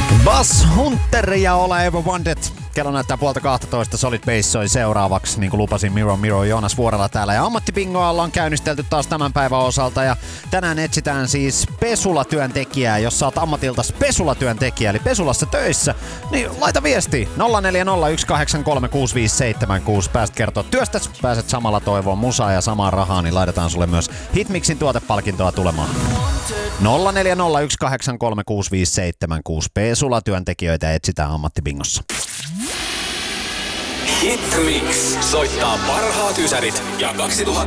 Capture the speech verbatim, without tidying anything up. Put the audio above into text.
Buzz Hunter ja All I Ever Wanted. Kello näyttää puolta kahtatoista, Solid Base soi seuraavaksi, niin kuin lupasin, Miro Miro Joonas Vuorella täällä. Ja ammattibingoa ollaan käynnistelty taas tämän päivän osalta ja tänään etsitään siis pesulatyöntekijää. Jos sä oot ammatiltas pesulatyöntekijä, eli pesulassa töissä, niin laita viesti nolla neljä nolla yksi kahdeksan kolme kuusi viisi seitsemän kuusi. Pääset kertoa työstäs, pääset samalla toivoon musaa ja samaa rahaa, niin laitetaan sulle myös Hitmixin tuotepalkintoa tulemaan. nolla neljä nolla yksi kahdeksan kolme kuusi viisi seitsemän kuusi. Pesulatyöntekijöitä etsitään ammattibingossa. Hitmix soittaa parhaat ysärit ja kaksituhatta